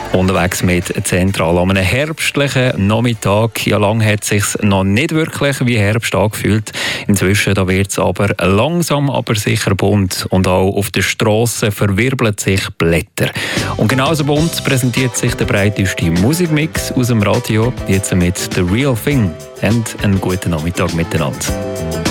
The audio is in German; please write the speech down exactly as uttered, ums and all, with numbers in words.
Unterwegs mit Zentral an einem herbstlichen Nachmittag. Ja, lang hat es sich noch nicht wirklich wie Herbst angefühlt. Inzwischen wird es aber langsam, aber sicher bunt. Und auch auf den Strassen verwirbeln sich Blätter. Und genauso bunt präsentiert sich der breiteste Musikmix aus dem Radio. Jetzt mit «The Real Thing». Und einen guten Nachmittag miteinander.